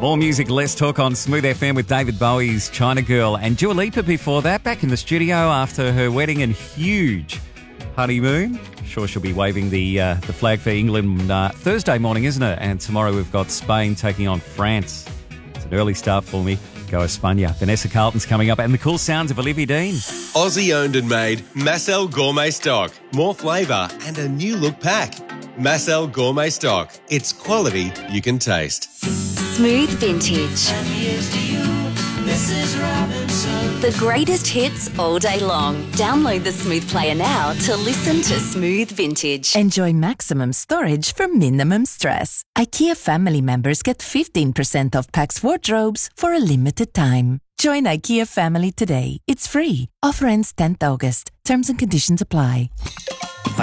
More music, less talk on Smooth FM with David Bowie's China Girl and Dua Lipa before that, back in the studio after her wedding and huge honeymoon. Sure, she'll be waving the flag for England Thursday morning, isn't it? And tomorrow we've got Spain taking on France. It's an early start for me. Go Espana. Vanessa Carlton's coming up and the cool sounds of Olivia Dean. Aussie owned and made Massel Gourmet Stock. More flavour and a new look pack. Massel Gourmet Stock. It's quality you can taste. Smooth Vintage. The greatest hits all day long. Download the Smooth Player now to listen to Smooth Vintage. Enjoy maximum storage for minimum stress. IKEA family members get 15% off Pax wardrobes for a limited time. Join IKEA family today. It's free. Offer ends 10th August. Terms and conditions apply.